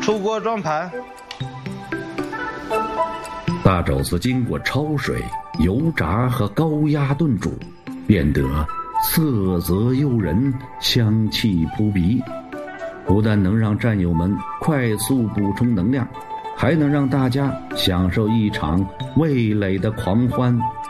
出锅装盘。 大肘子经过焯水、油炸和高压炖煮，变得色泽诱人，香气扑鼻，不但能让战友们快速补充能量，还能让大家享受一场味蕾的狂欢。